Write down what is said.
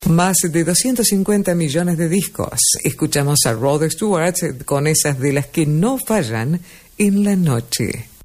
Más de 250 millones de discos. Escuchamos a Rod Stewart con esas de las que no fallan en la noche.